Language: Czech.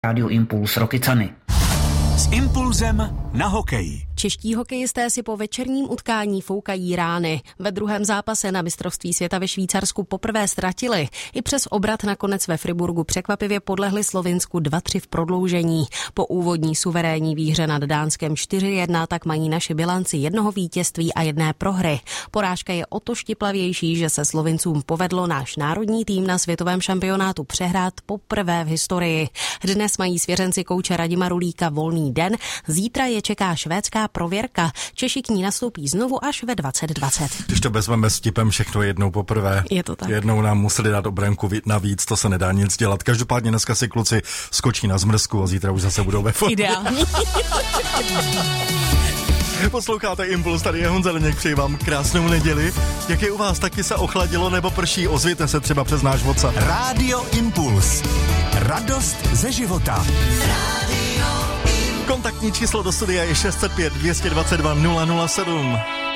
Rádio Impuls Rokycany. S impulzem na hokej. Čeští hokejisté si po večerním utkání foukají rány. Ve druhém zápase na mistrovství světa ve Švýcarsku poprvé ztratili. I přes obrat nakonec ve Friburgu překvapivě podlehli Slovinsku 2-3 v prodloužení. Po úvodní suverénní výhře nad Dánskem 4-1 tak mají naši bilanci jednoho vítězství a jedné prohry. Porážka je o to štiplavější, že se Slovincům povedlo náš národní tým na světovém šampionátu přehrát poprvé v historii. Dnes mají svěřenci kouče Radima Rulíka volný den, zítra je čeká švédská prověrka. Češi k ní nastoupí znovu až ve 2020. Když to vezmeme s tipem všechno jednou poprvé. Je to tak. Jednou nám museli dát obránku navíc, to se nedá nic dělat. Každopádně dneska si kluci skočí na zmrzku a zítra už zase budou ve formě. Ideální. Posloucháte Impuls, tady je Honza Leněk, přeji vám krásnou neděli. Jak je u vás, taky se ochladilo nebo prší, ozvěte se třeba přes náš WhatsApp. Rádio Impuls. Radost ze života. Kontaktní číslo do studia je 605 222 007.